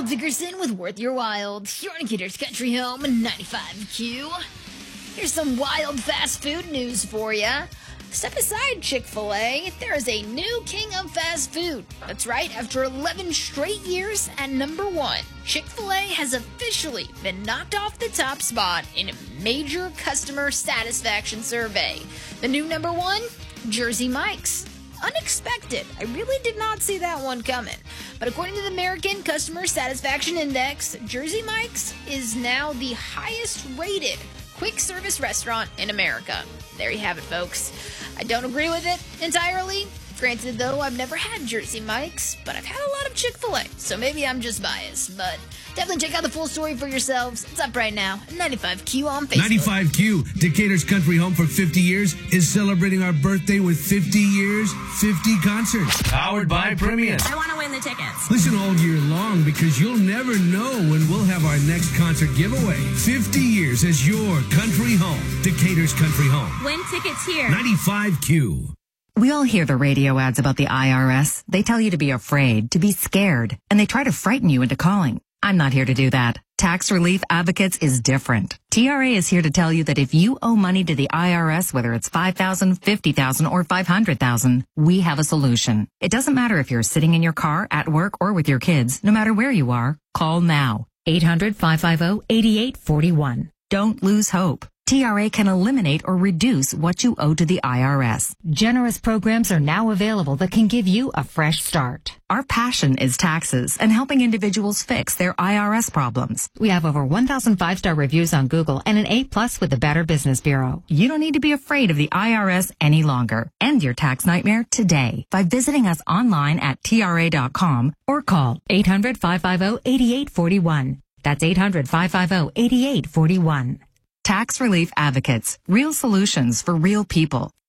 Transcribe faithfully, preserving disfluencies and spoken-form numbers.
Nicole Dickerson with Worth Your Wild. You're on Gator's Country Home, ninety-five Q. Here's some wild fast food news for you. Step aside, Chick-fil-A. There is a new king of fast food. That's right, after eleven straight years at number one, Chick-fil-A has officially been knocked off the top spot in a major customer satisfaction survey. The new number one, Jersey Mike's. Unexpected. I really did not see that one coming. But according to the American Customer Satisfaction Index, Jersey Mike's is now the highest rated quick service restaurant in America. There you have it, folks. I don't agree with it entirely. Granted, though, I've never had Jersey Mike's, but I've had a lot of Chick-fil-A, so maybe I'm just biased. But definitely check out the full story for yourselves. It's up right now. ninety-five Q on Facebook. ninety-five Q, Decatur's Country Home for fifty years, is celebrating our birthday with fifty years, fifty concerts. Powered by Premium. I want to win the tickets. Listen all year long because you'll never know when we'll have our next concert giveaway. fifty years as your country home. Decatur's Country Home. Win tickets here. ninety-five Q. We all hear the radio ads about the I R S. They tell you to be afraid, to be scared, and they try to frighten you into calling. I'm not here to do that. Tax Relief Advocates is different. T R A is here to tell you that if you owe money to the I R S, whether it's five thousand dollars, fifty thousand dollars, or five hundred thousand dollars, we have a solution. It doesn't matter if you're sitting in your car, at work, or with your kids. No matter where you are, call now. eight hundred, five five zero, eight eight four one. Don't lose hope. T R A can eliminate or reduce what you owe to the I R S. Generous programs are now available that can give you a fresh start. Our passion is taxes and helping individuals fix their I R S problems. We have over one thousand five-star reviews on Google and an A plus with the Better Business Bureau. You don't need to be afraid of the I R S any longer. End your tax nightmare today by visiting us online at T R A dot com or call eight hundred, five five zero, eight eight four one. That's eight hundred, five five zero, eight eight four one. Tax Relief Advocates. Real solutions for real people.